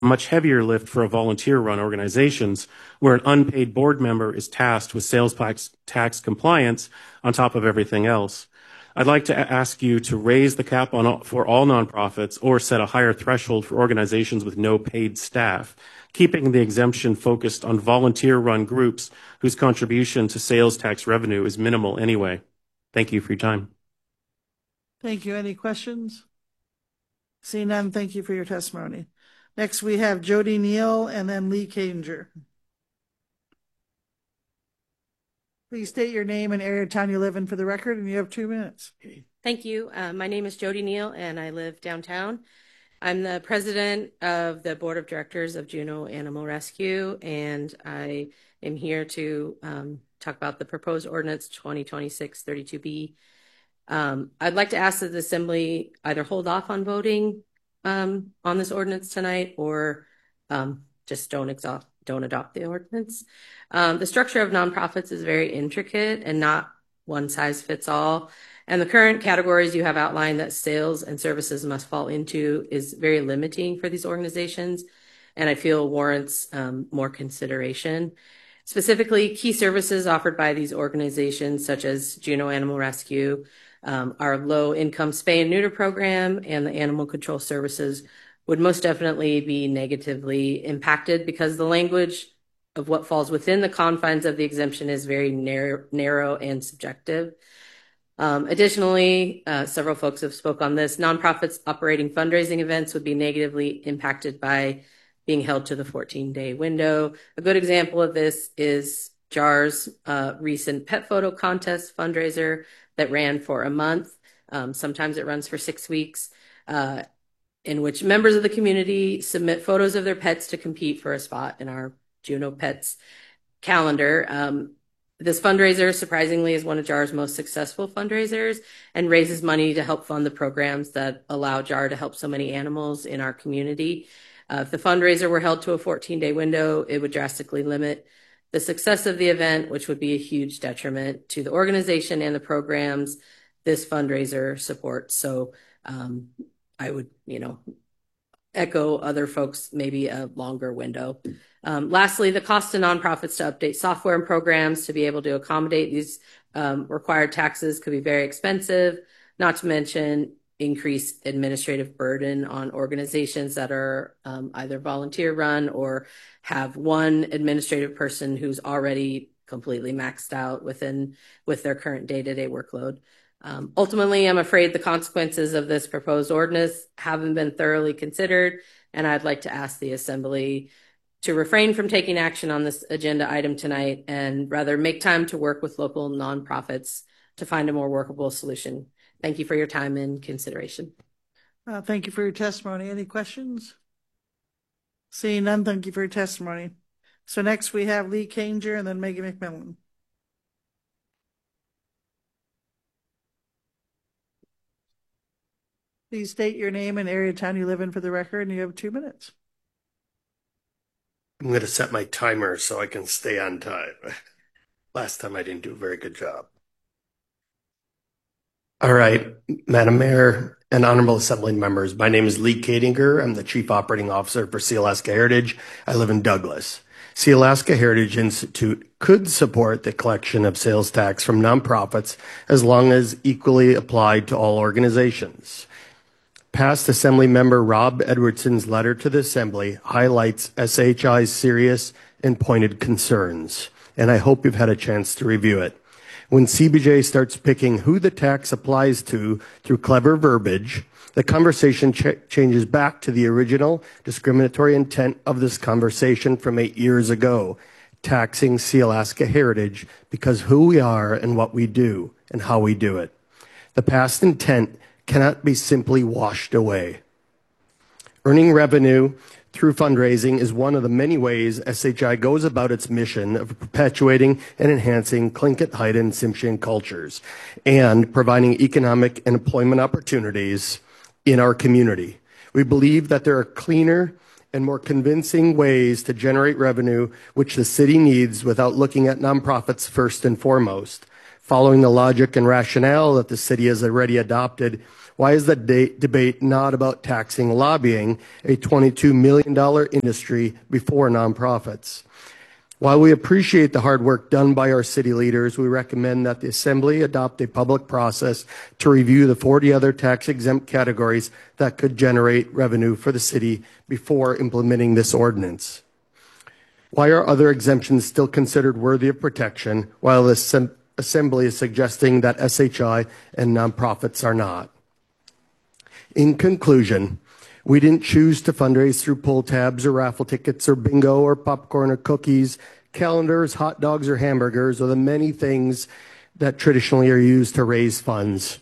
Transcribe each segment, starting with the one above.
much heavier lift for a volunteer-run organizations where an unpaid board member is tasked with sales tax compliance on top of everything else. I'd like to ask you to raise the cap for all nonprofits or set a higher threshold for organizations with no paid staff, keeping the exemption focused on volunteer-run groups whose contribution to sales tax revenue is minimal anyway. Thank you for your time. Thank you. Any questions? Seeing none, thank you for your testimony. Next, we have Jody Neal and then Lee Cadinger. Please state your name and area of town you live in for the record, and you have 2 minutes. Thank you. My name is Jody Neal, and I live downtown. I'm the president of the board of directors of Juneau Animal Rescue, and I am here to talk about the proposed ordinance 2026-32B. I'd like to ask that the Assembly either hold off on voting on this ordinance tonight or just don't adopt the ordinance. The structure of nonprofits is very intricate and not one size fits all. And the current categories you have outlined that sales and services must fall into is very limiting for these organizations, and I feel warrants more consideration. Specifically, key services offered by these organizations, such as Juneau Animal Rescue, our low-income spay and neuter program, and the animal control services would most definitely be negatively impacted because the language of what falls within the confines of the exemption is very narrow and subjective. Additionally, several folks have spoke on this. Nonprofits operating fundraising events would be negatively impacted by being held to the 14-day window. A good example of this is JAR's recent pet photo contest fundraiser that ran for a month. Sometimes it runs for 6 weeks, in which members of the community submit photos of their pets to compete for a spot in our Juneau Pets calendar. This fundraiser, surprisingly, is one of JAR's most successful fundraisers and raises money to help fund the programs that allow JAR to help so many animals in our community. If the fundraiser were held to a 14-day window, it would drastically limit the success of the event, which would be a huge detriment to the organization and the programs this fundraiser supports. So I would, echo other folks, maybe a longer window. Lastly, the cost to nonprofits to update software and programs to be able to accommodate these required taxes could be very expensive, not to mention increased administrative burden on organizations that are either volunteer run or have one administrative person who's already completely maxed out with their current day-to-day workload. Ultimately, I'm afraid the consequences of this proposed ordinance haven't been thoroughly considered, and I'd like to ask the Assembly to refrain from taking action on this agenda item tonight and rather make time to work with local nonprofits to find a more workable solution. Thank you for your time and consideration. Thank you for your testimony. Any questions? Seeing none, thank you for your testimony. So next we have Lee Cadinger and then Megan McMillan. Please state your name and area of town you live in for the record, and you have 2 minutes. I'm going to set my timer so I can stay on time. Last time I didn't do a very good job. All right, Madam Mayor and Honorable Assembly members, my name is Lee Cadinger. I'm the Chief Operating Officer for Sealaska Heritage. I live in Douglas. Sealaska Heritage Institute could support the collection of sales tax from nonprofits as long as equally applied to all organizations. Past Assembly Member Rob Edwardson's letter to the Assembly highlights SHI's serious and pointed concerns, and I hope you've had a chance to review it. When CBJ starts picking who the tax applies to through clever verbiage, the conversation changes back to the original discriminatory intent of this conversation from 8 years ago, taxing Sealaska Heritage because who we are and what we do and how we do it. The past intent cannot be simply washed away. Earning revenue through fundraising is one of the many ways SHI goes about its mission of perpetuating and enhancing Tlingit, Haida, and Tsimshian cultures and providing economic and employment opportunities in our community. We believe that there are cleaner and more convincing ways to generate revenue which the city needs without looking at nonprofits first and foremost. Following the logic and rationale that the city has already adopted, why is the debate not about taxing lobbying, a $22 million industry, before nonprofits? While we appreciate the hard work done by our city leaders, we recommend that the Assembly adopt a public process to review the 40 other tax-exempt categories that could generate revenue for the city before implementing this ordinance. Why are other exemptions still considered worthy of protection, while the Assembly is suggesting that SHI and nonprofits are not? In conclusion, we didn't choose to fundraise through pull tabs or raffle tickets or bingo or popcorn or cookies, calendars, hot dogs or hamburgers, or the many things that traditionally are used to raise funds.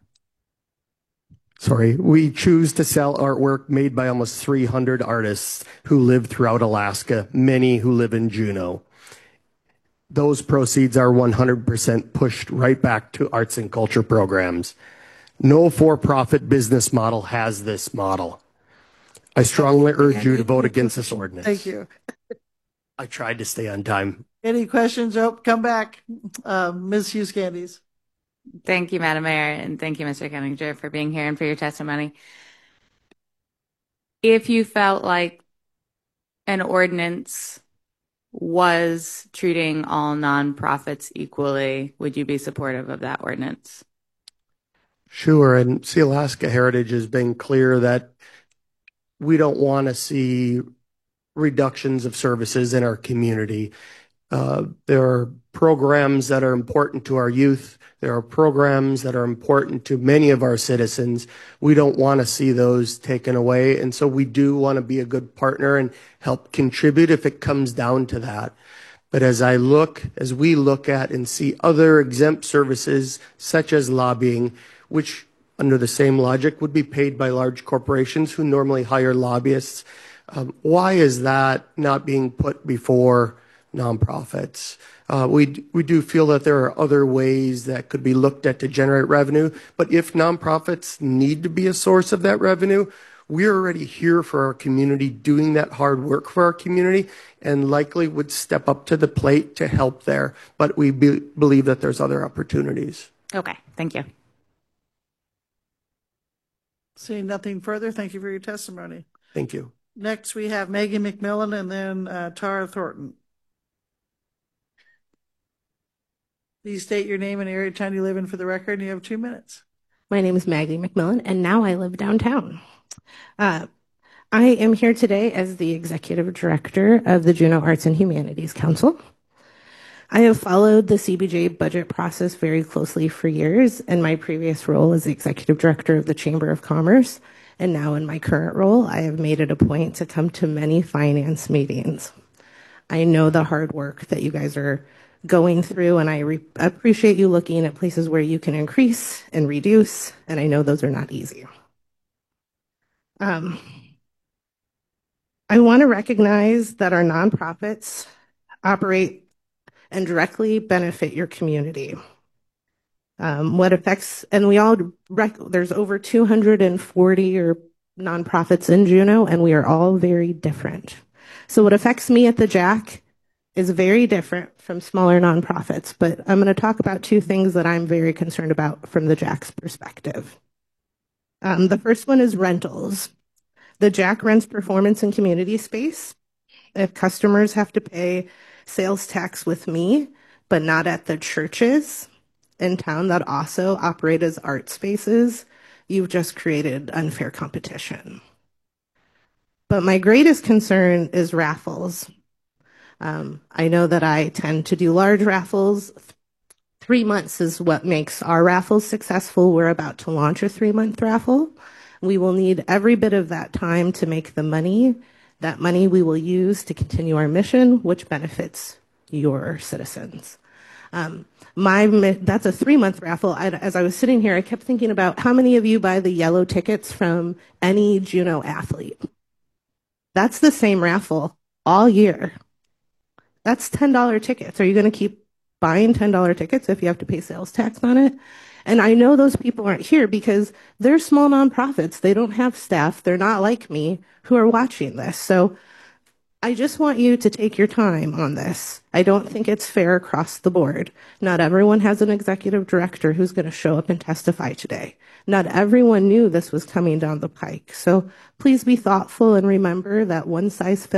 We choose to sell artwork made by almost 300 artists who live throughout Alaska, many who live in Juneau. Those proceeds are 100% pushed right back to arts and culture programs. No for-profit business model has this model. I strongly urge you to vote against this ordinance. Thank you. I tried to stay on time. Any questions? Oh, come back. Ms. Hughes Candies. Thank you, Madam Mayor, and thank you, Mr. Kenninger, for being here and for your testimony. If you felt like an ordinance was treating all nonprofits equally, would you be supportive of that ordinance? Sure, and Sealaska Heritage has been clear that we don't want to see reductions of services in our community. There are programs that are important to our youth. There are programs that are important to many of our citizens. We don't want to see those taken away. And so we do want to be a good partner and help contribute if it comes down to that. But as we look at and see other exempt services such as lobbying, which under the same logic would be paid by large corporations who normally hire lobbyists, why is that not being put before nonprofits? We do feel that there are other ways that could be looked at to generate revenue, but if nonprofits need to be a source of that revenue, we're already here for our community doing that hard work for our community and likely would step up to the plate to help there. But we believe that there's other opportunities. Okay, thank you. Seeing nothing further, thank you for your testimony. Thank you. Next, we have Maggie McMillan and then Tara Thornton. Please state your name and area of town you live in for the record, and you have 2 minutes. My name is Maggie McMillan, and now I live downtown. I am here today as the executive director of the Juneau Arts and Humanities Council. I have followed the CBJ budget process very closely for years, in my previous role as the executive director of the Chamber of Commerce, and now in my current role, I have made it a point to come to many finance meetings. I know the hard work that you guys are going through, and I appreciate you looking at places where you can increase and reduce, and I know those are not easy. I want to recognize that our nonprofits operate and directly benefit your community. There's over 240 nonprofits in Juneau, and we are all very different. So what affects me at the Jack is very different from smaller nonprofits, but I'm going to talk about two things that I'm very concerned about from the Jack's perspective. The first one is rentals. The Jack rents performance and community space. If customers have to pay sales tax with me, but not at the churches in town that also operate as art spaces, you've just created unfair competition. But my greatest concern is raffles. I know that I tend to do large raffles. 3 months is what makes our raffles successful. We're about to launch a 3-month raffle. We will need every bit of that time to make the money. That money we will use to continue our mission, which benefits your citizens. That's a 3-month raffle. As I was sitting here, I kept thinking about how many of you buy the yellow tickets from any Juneau athlete. That's the same raffle all year. That's $10 tickets. Are you going to keep buying $10 tickets if you have to pay sales tax on it? And I know those people aren't here because they're small nonprofits. They don't have staff. They're not like me who are watching this. So I just want you to take your time on this. I don't think it's fair across the board. Not everyone has an executive director who's going to show up and testify today. Not everyone knew this was coming down the pike. So please be thoughtful and remember that one size fits